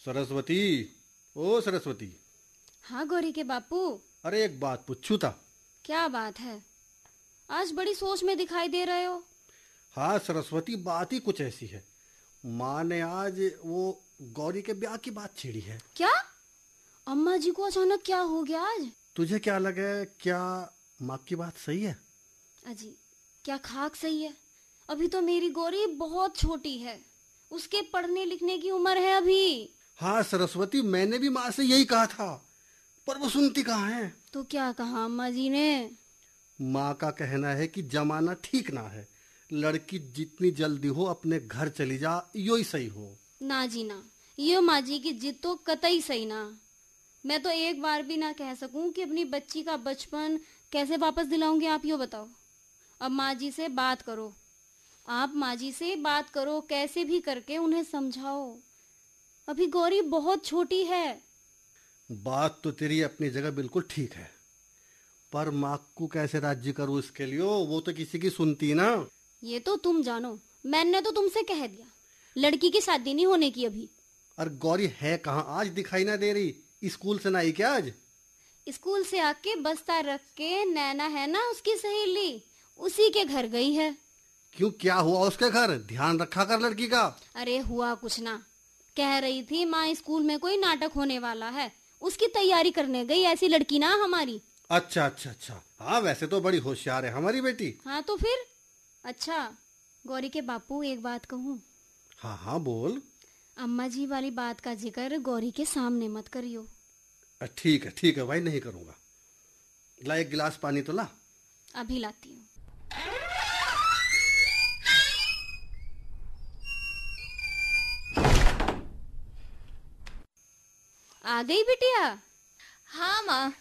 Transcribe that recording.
सरस्वती, ओ सरस्वती। हाँ गौरी के बापू। अरे एक बात पूछू था। क्या बात है? आज बड़ी सोच में दिखाई दे रहे हो। हाँ सरस्वती, बात ही कुछ ऐसी है। माँ ने आज वो गौरी के ब्याह की बात छेड़ी है। क्या? अम्मा जी को अचानक क्या हो गया आज? तुझे क्या लगे, क्या माँ की बात सही है? अजी, क्या खाक सही है? अभी तो मेरी गौरी बहुत छोटी है, उसके पढ़ने लिखने की उम्र है अभी। हाँ सरस्वती, मैंने भी माँ से यही कहा था, पर वो सुनती कहाँ है। तो क्या कहा अम्मा जी ने? माँ का कहना है कि जमाना ठीक ना है, लड़की जितनी जल्दी हो अपने घर चली जा, यो ही सही हो। ना जी ना, ये माँ जी की जिद तो कतई सही ना। मैं तो एक बार भी ना कह सकूं कि अपनी बच्ची का बचपन कैसे वापस दिलाऊंगी, आप यो बताओ। अब माँ जी से बात करो, आप माँ जी से बात करो, कैसे भी करके उन्हें समझाओ। अभी गौरी बहुत छोटी है। बात तो तेरी अपनी जगह बिल्कुल ठीक है, पर माँ को कैसे राजी करूँ इसके लिए? वो तो किसी की सुनती ना। ये तो तुम जानो, मैंने तो तुमसे कह दिया लड़की की शादी नहीं होने की अभी। और गौरी है कहाँ? आज दिखाई ना दे रही। स्कूल से ना आई क्या आज? स्कूल से आके बस्ता रख के नैना है ना उसकी सहेली, उसी के घर गई है। क्यों, क्या हुआ उसके घर? ध्यान रखा कर लड़की का। अरे हुआ कुछ ना, कह रही थी माँ स्कूल में कोई नाटक होने वाला है, उसकी तैयारी करने गई। ऐसी लड़की ना हमारी। अच्छा अच्छा अच्छा, हाँ वैसे तो बड़ी होशियार है हमारी बेटी। हाँ तो फिर। अच्छा गौरी के बापू, एक बात कहूँ? हाँ हाँ बोल। अम्मा जी वाली बात का जिक्र गौरी के सामने मत करियो। ठीक है भाई, नहीं करूँगा। ला एक गिलास पानी तो ला। अभी लाती हूँ। आ गई बिटिया? हाँ माँ।